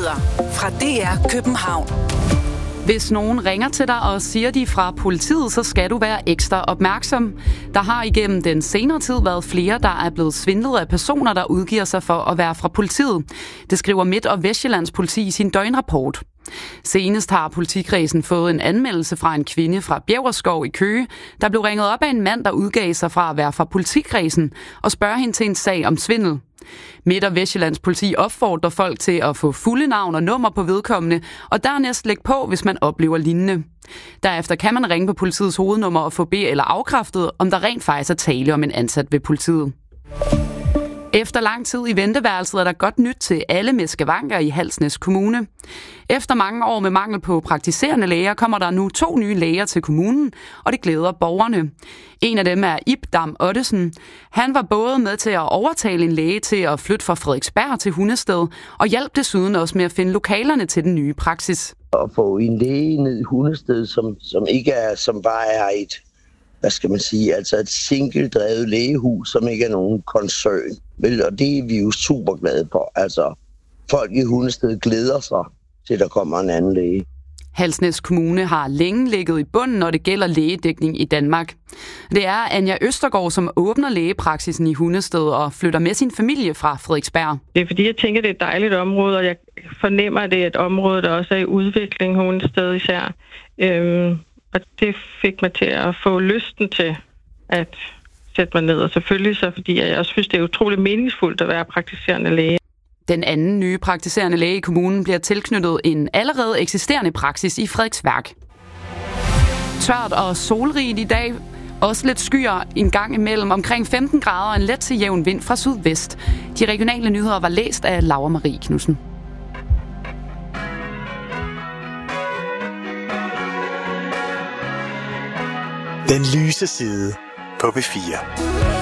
Nyheder fra DR København. Hvis nogen ringer til dig og siger de fra politiet, så skal du være ekstra opmærksom. Der har igennem den senere tid været flere, der er blevet svindlet af personer, der udgiver sig for at være fra politiet. Det skriver Midt- og Vestjyllands politi i sin døgnrapport. Senest har politikredsen fået en anmeldelse fra en kvinde fra Bjæverskov i Køge, der blev ringet op af en mand, der udgav sig fra at være fra politikredsen og spørger hende til en sag om svindel. Midt- og Vestjyllands politi opfordrer folk til at få fulde navn og nummer på vedkommende, og dernæst lægge på, hvis man oplever lignende. Derefter kan man ringe på politiets hovednummer og få be- eller afkræftet, om der rent faktisk er tale om en ansat ved politiet. Efter lang tid i venteværelset er der godt nyt til alle med skavanker i Halsnæs Kommune. Efter mange år med mangel på praktiserende læger kommer der nu 2 nye læger til kommunen, og det glæder borgerne. En af dem er Ib Dam Ottesen. Han var både med til at overtale en læge til at flytte fra Frederiksberg til Hundested, og hjalp desuden også med at finde lokalerne til den nye praksis. At få en læge ned i Hundested, som ikke er, som bare er et, hvad skal man sige, altså et single-drevet lægehus, som ikke er nogen koncern. Vel, og det er vi jo super glade for. Altså, folk i Hundested glæder sig til, at der kommer en anden læge. Halsnæs Kommune har længe ligget i bunden, når det gælder lægedækning i Danmark. Det er Anja Østergaard, som åbner lægepraksisen i Hundested og flytter med sin familie fra Frederiksberg. Det er fordi, jeg tænker, det er et dejligt område, og jeg fornemmer, at det er et område, der også er i udvikling, Hundested især. Og det fik mig til at få lysten til at sætte mig ned, og selvfølgelig så, fordi jeg også synes, det er utroligt meningsfuldt at være praktiserende læge. Den anden nye praktiserende læge i kommunen bliver tilknyttet en allerede eksisterende praksis i Frederiksværk. Tørt og solrigt i dag. Også lidt skyer en gang imellem, omkring 15 grader og en let til jævn vind fra sydvest. De regionale nyheder var læst af Laura Marie Knudsen. Den lyse side på B4.